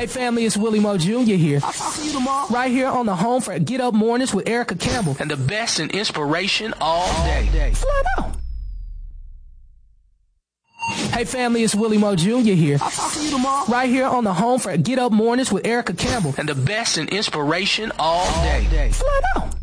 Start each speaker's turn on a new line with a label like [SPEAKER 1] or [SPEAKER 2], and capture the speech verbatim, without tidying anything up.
[SPEAKER 1] Hey family, it's Willie Mo Junior here.
[SPEAKER 2] I'll talk to you tomorrow.
[SPEAKER 1] Right here on the home for Get Up Mornings with Erica Campbell.
[SPEAKER 3] And the best in inspiration all day.
[SPEAKER 1] day. Flat out. Hey family, it's Willie Mo Junior here.
[SPEAKER 2] I'll talk to you tomorrow.
[SPEAKER 1] Right here on the home for Get Up Mornings with Erica Campbell.
[SPEAKER 3] And the best in inspiration all day.
[SPEAKER 1] Flat out.